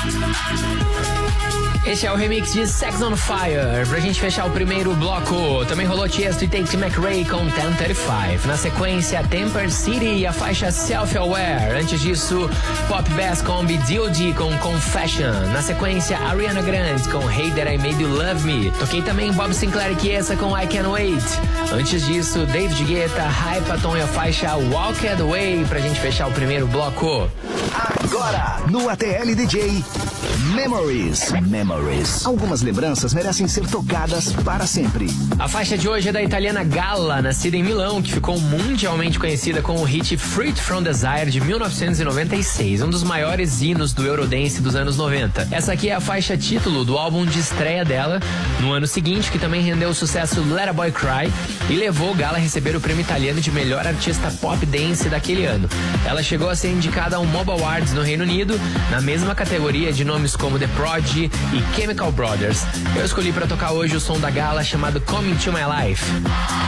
Esse é o remix de Sex on Fire. Pra gente fechar o primeiro bloco, também rolou Tiesto e Tate McRae com 1035. Na sequência, Temper City e a faixa Self-Aware. Antes disso, Pop Bass Combi D.O.D. com Confession. Na sequência, Ariana Grande com Hey That I Made You Love Me. Toquei também Bob Sinclair e Chiesa com I Can't Wait. Antes disso, David Guetta, Hypaton e a faixa Walk Away. Pra gente fechar o primeiro bloco. Agora, no ATL DJ, Memories. Algumas lembranças merecem ser tocadas para sempre. A faixa de hoje é da italiana Gala, nascida em Milão, que ficou mundialmente conhecida com o hit Fruit from Desire de 1996, um dos maiores hinos do Eurodance dos anos 90. Essa aqui é a faixa título do álbum de estreia dela, no ano seguinte, que também rendeu o sucesso Let a Boy Cry e levou Gala a receber o prêmio italiano de melhor artista pop dance daquele ano. Ela chegou a ser indicada ao MOBA Awards no Reino Unido, na mesma categoria de nomes como The Prodigy e Chemical Brothers. Eu escolhi pra tocar hoje o som da Gala chamado Coming to My Life.